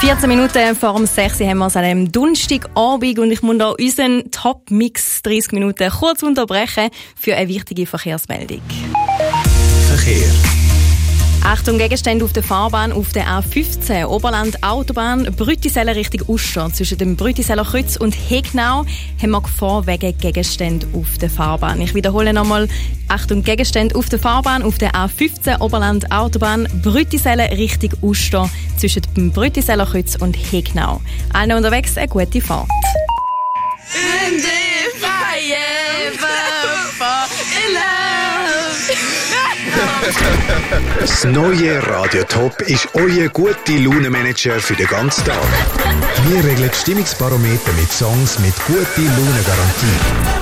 14 Minuten vor dem 6 haben wir es an einem Donnerstagabend und ich muss da unseren Top-Mix 30 Minuten kurz unterbrechen für eine wichtige Verkehrsmeldung. Verkehr. Achtung, Gegenstände auf der Fahrbahn auf der A15, Oberland-Autobahn, Brüttiseller Richtung Uster. Zwischen dem Brüttiseller Kreuz und Hegnau haben wir Gefahr wegen Gegenstände auf der Fahrbahn. Ich wiederhole nochmal. Achtung, Gegenstände auf der Fahrbahn auf der A15, Oberland-Autobahn, Brüttiseller Richtung Uster. Zwischen dem Brüttiseller Kreuz und Hegnau. Allen unterwegs eine gute Fahrt. And if I ever fall in love. Das neue Radio Top ist euer gute Laune-Manager für den ganzen Tag. Wir regeln die Stimmungsbarometer mit Songs mit guter Laune-Garantie.